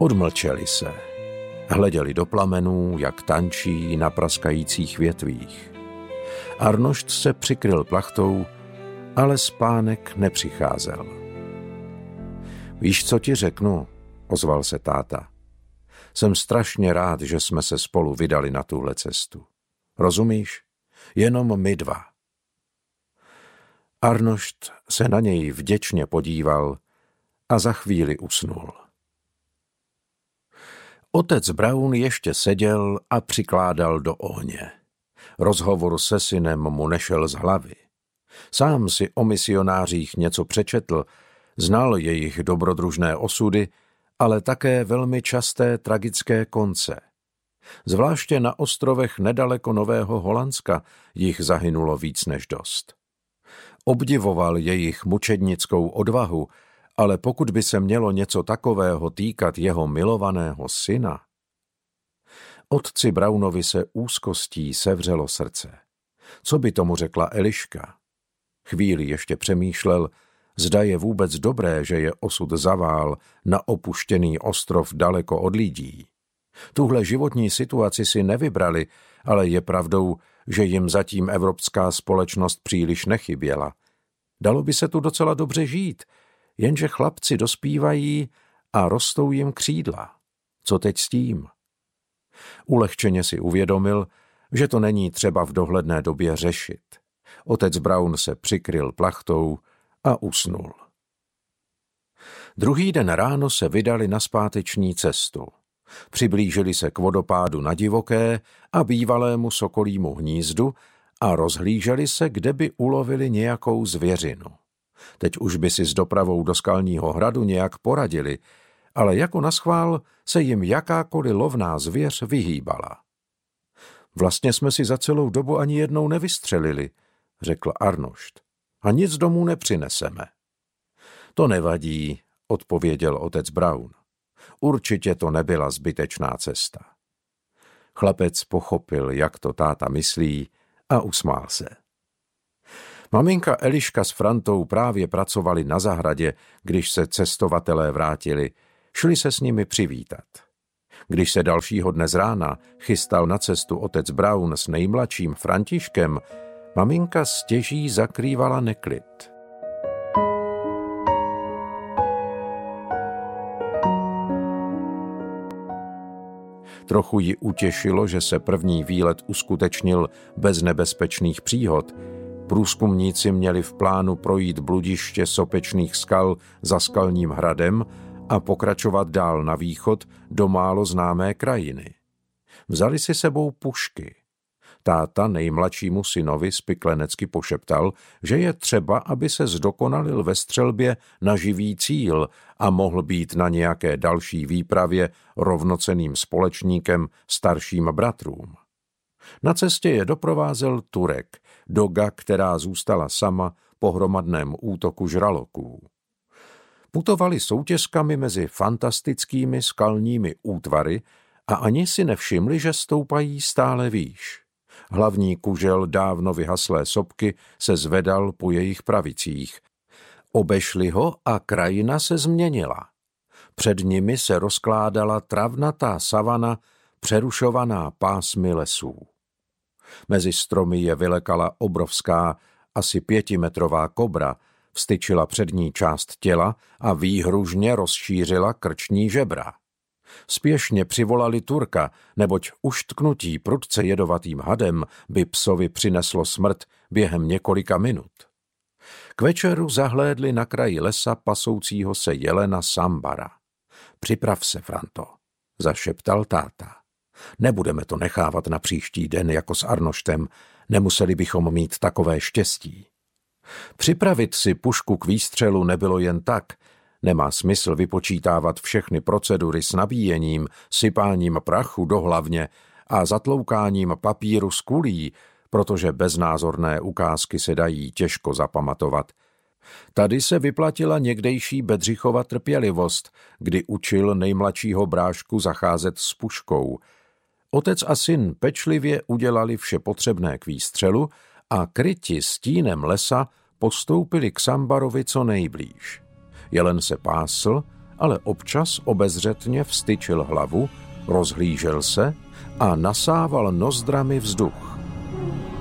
Odmlčeli se. Hleděli do plamenů, jak tančí na praskajících větvích. Arnošt se přikryl plachtou, ale spánek nepřicházel. Víš, co ti řeknu? Ozval se táta. Jsem strašně rád, že jsme se spolu vydali na tuhle cestu. Rozumíš? Jenom my dva. Arnošt se na něj vděčně podíval a za chvíli usnul. Otec Brown ještě seděl a přikládal do ohně. Rozhovor se synem mu nešel z hlavy. Sám si o misionářích něco přečetl, znal jejich dobrodružné osudy, ale také velmi časté tragické konce. Zvláště na ostrovech nedaleko Nového Holandska jich zahynulo víc než dost. Obdivoval jejich mučednickou odvahu, ale pokud by se mělo něco takového týkat jeho milovaného syna... Otci Brownovi se úzkostí sevřelo srdce. Co by tomu řekla Eliška? Chvíli ještě přemýšlel, zda je vůbec dobré, že je osud zavál na opuštěný ostrov daleko od lidí. Tuhle životní situaci si nevybrali, ale je pravdou, že jim zatím evropská společnost příliš nechyběla. Dalo by se tu docela dobře žít, jenže chlapci dospívají a rostou jim křídla. Co teď s tím? Ulehčeně si uvědomil, že to není třeba v dohledné době řešit. Otec Brown se přikryl plachtou a usnul. Druhý den ráno se vydali na zpáteční cestu. Přiblížili se k vodopádu na Divoké a bývalému sokolímu hnízdu a rozhlíželi se, kde by ulovili nějakou zvěřinu. Teď už by si s dopravou do Skalního hradu nějak poradili, ale jako naschvál se jim jakákoliv lovná zvěř vyhýbala. Vlastně jsme si za celou dobu ani jednou nevystřelili, řekl Arnošt, a nic domů nepřineseme. To nevadí, odpověděl otec Brown. Určitě to nebyla zbytečná cesta. Chlapec pochopil, jak to táta myslí, a usmál se. Maminka Eliška s Frantou právě pracovali na zahradě, když se cestovatelé vrátili. Šli se s nimi přivítat. Když se dalšího dne z rána chystal na cestu otec Brown s nejmladším Františkem, maminka stěží zakrývala neklid. Trochu ji utěšilo, že se první výlet uskutečnil bez nebezpečných příhod. Průzkumníci měli v plánu projít bludiště sopečných skal za Skalním hradem a pokračovat dál na východ do málo známé krajiny. Vzali si sebou pušky. Táta nejmladšímu synovi spiklenecky pošeptal, že je třeba, aby se zdokonalil ve střelbě na živý cíl a mohl být na nějaké další výpravě rovnocenným společníkem starším bratrům. Na cestě je doprovázel Turek, doga, která zůstala sama po hromadném útoku žraloků. Putovali soutěžkami mezi fantastickými skalními útvary a ani si nevšimli, že stoupají stále výš. Hlavní kužel dávno vyhaslé sopky se zvedal po jejich pravicích. Obešli ho a krajina se změnila. Před nimi se rozkládala travnatá savana, přerušovaná pásmy lesů. Mezi stromy je vylekala obrovská, asi 5metrová kobra, vstyčila přední část těla a výhružně rozšířila krční žebra. Spěšně přivolali Turka, neboť uštknutí prudce jedovatým hadem by psovi přineslo smrt během několika minut. K večeru zahlédli na kraji lesa pasoucího se jelena Sambara. Připrav se, Franto, zašeptal táta. Nebudeme to nechávat na příští den jako s Arnoštem, nemuseli bychom mít takové štěstí. Připravit si pušku k výstřelu nebylo jen tak. Nemá smysl vypočítávat všechny procedury s nabíjením, sypáním prachu do hlavně a zatloukáním papíru z kulí, protože beznázorné ukázky se dají těžko zapamatovat. Tady se vyplatila někdejší Bedřichova trpělivost, kdy učil nejmladšího brášku zacházet s puškou. Otec a syn pečlivě udělali vše potřebné k výstřelu a kryti stínem lesa postoupili k Sambarovi co nejblíž. Jelen se pásl ale občas obezřetně vztyčil hlavu, rozhlížel se a nasával nozdrami vzduch.